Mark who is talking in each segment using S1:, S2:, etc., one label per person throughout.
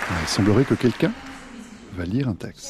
S1: Ah, il semblerait que quelqu'un va lire un texte.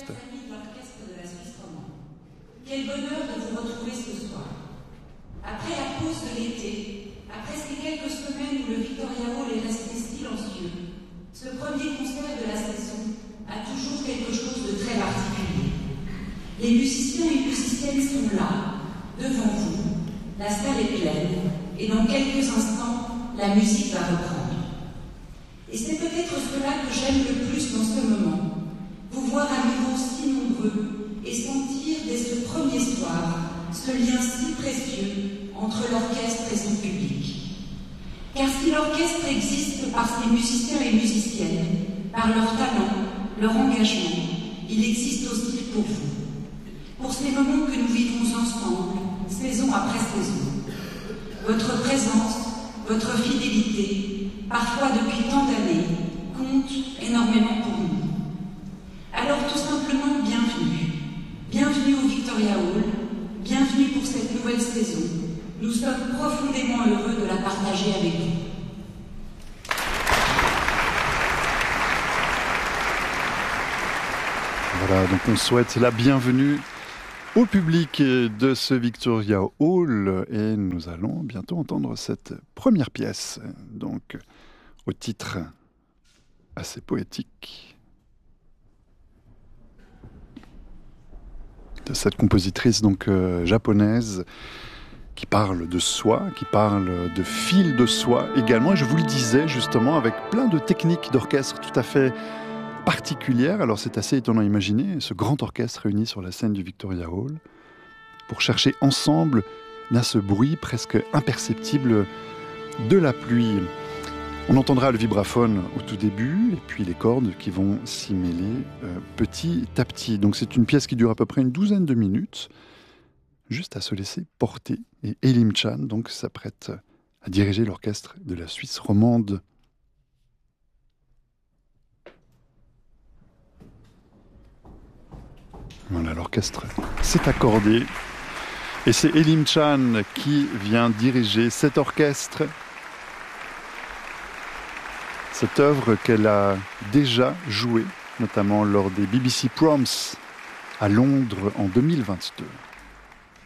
S2: Quel bonheur de vous retrouver ce soir. Après la pause de l'été, après ces quelques semaines où le Victoria Hall est resté silencieux, ce premier concert de la saison a toujours quelque chose de très particulier. Les musiciens et musiciennes sont là, devant vous, la salle est pleine, et dans quelques instants, la musique va reprendre. Et c'est peut-être cela que j'aime le plus dans ce moment, vous voir à nouveau si nombreux, et sentir dès ce premier soir ce lien si précieux entre l'orchestre et son public. Car si l'orchestre existe par ses musiciens et musiciennes, par leur talent, leur engagement, il existe aussi pour vous. Pour ces moments que nous vivons ensemble, saison après saison. Votre présence, votre fidélité, parfois depuis tant d'années, compte énormément pour nous. Alors tout simplement, bienvenue. Bienvenue au Victoria Hall, bienvenue pour cette nouvelle saison. Nous sommes profondément heureux de la partager avec vous.
S1: Voilà, donc on souhaite la bienvenue au public de ce Victoria Hall et nous allons bientôt entendre cette première pièce, donc au titre assez poétique de cette compositrice donc japonaise qui parle de soi, qui parle de fil de soi également. Et je vous le disais justement avec plein de techniques d'orchestre tout à fait particulières. Alors c'est assez étonnant à imaginer ce grand orchestre réuni sur la scène du Victoria Hall pour chercher ensemble là ce bruit presque imperceptible de la pluie. On entendra le vibraphone au tout début et puis les cordes qui vont s'y mêler petit à petit. Donc c'est une pièce qui dure à peu près une douzaine de minutes, juste à se laisser porter. Et Elim Chan donc s'apprête à diriger l'orchestre de la Suisse romande. Voilà, l'orchestre s'est accordé et c'est Elim Chan qui vient diriger cet orchestre. Cette œuvre qu'elle a déjà jouée, notamment lors des BBC Proms à Londres en 2022.